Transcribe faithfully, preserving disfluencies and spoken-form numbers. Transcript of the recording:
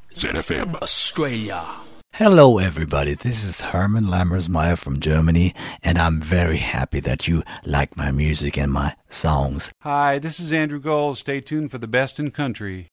Z F M Australia. Hello everybody, this is Herman Lammersmeyer from Germany, and I'm very happy that you like my music and my songs. Hi, this is Andrew Gold. Stay tuned for the best in country.